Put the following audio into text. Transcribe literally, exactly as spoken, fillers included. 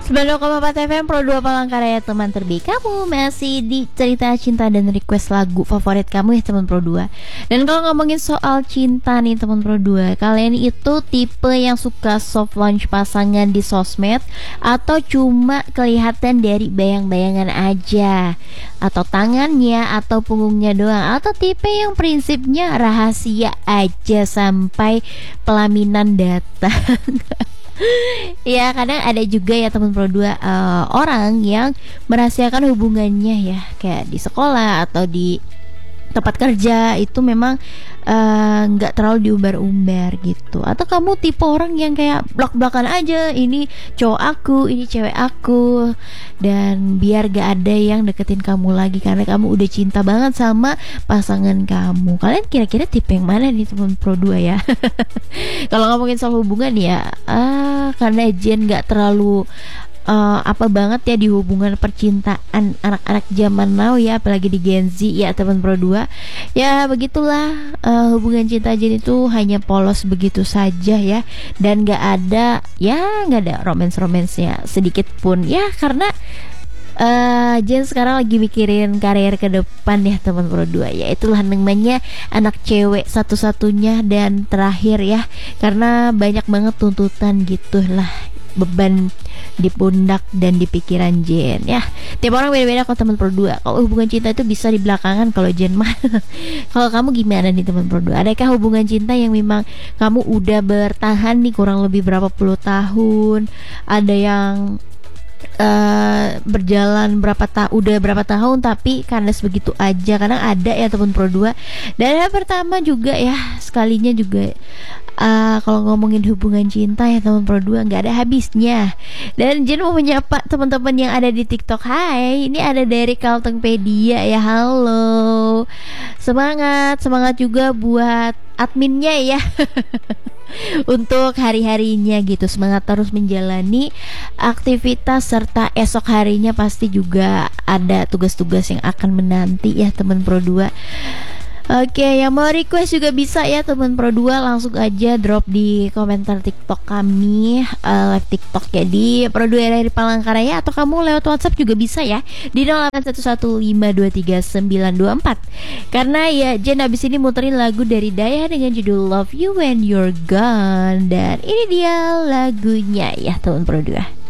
sembilan puluh koma empat F M Pro dua Palangkaraya, teman terbaik kamu. Masih di cerita cinta dan request lagu favorit kamu ya teman Pro dua. Dan kalau ngomongin soal cinta nih teman Pro dua, kalian itu tipe yang suka soft launch pasangan di sosmed, atau cuma kelihatan dari bayang-bayangan aja, atau tangannya atau punggungnya doang, atau tipe yang prinsipnya rahasia aja sampai pelaminan datang? Ya kadang ada juga ya teman Pro dua, uh, orang yang merahasiakan hubungannya ya, kayak di sekolah atau di tempat kerja itu memang eh, nggak uh, terlalu diumbar-umbar gitu. Atau kamu tipe orang yang kayak blak-blakan aja, ini cowok aku, ini cewek aku, dan biar gak ada yang deketin kamu lagi karena kamu udah cinta banget sama pasangan kamu. Kalian kira-kira tipe yang mana nih teman Pro dua ya? Kalau ngomongin soal hubungan ya, ah karena Jen nggak terlalu uh, apa banget ya di hubungan percintaan anak-anak zaman now ya, apalagi di Gen Z ya teman Pro dua. Ya begitulah, uh, hubungan cinta Jen itu hanya polos begitu saja ya, dan gak ada ya nggak ada romance-romansnya sedikit pun ya, karena Uh, Jen sekarang lagi mikirin karir ke depan ya teman Pro dua. Ya itulah namanya anak cewek satu-satunya dan terakhir ya, karena banyak banget tuntutan gitulah, beban di pundak dan di pikiran Jen ya. Tiap orang beda-beda kok teman Pro dua. Kalau hubungan cinta itu bisa di belakangan, kalau Jen mah. Kalau kamu gimana nih teman Pro dua? Adakah hubungan cinta yang memang kamu udah bertahan nih kurang lebih berapa puluh tahun? Ada yang Uh, berjalan berapa tahun, udah berapa tahun tapi kandas begitu aja. Kadang ada ya teman Pro dua. Dan yang pertama juga ya, sekalinya juga uh, kalau ngomongin hubungan cinta ya teman Pro dua nggak ada habisnya. Dan Jen mau menyapa teman-teman yang ada di TikTok. Hai, ini ada dari Kaltengpedia ya, halo. Semangat, semangat juga buat adminnya ya. Untuk hari-harinya gitu, semangat terus menjalani aktivitas, serta esok harinya pasti juga ada tugas-tugas yang akan menanti ya teman Pro dua. Oke, yang mau request juga bisa ya teman Pro dua, langsung aja drop di komentar TikTok kami, uh, live TikTok ya di Pro dua dari Palangkaraya, atau kamu lewat WhatsApp juga bisa ya di nol delapan satu satu lima dua tiga sembilan dua empat. Karena ya Jen abis ini muterin lagu dari Daya dengan judul Love You When You're Gone, dan ini dia lagunya ya teman Pro dua.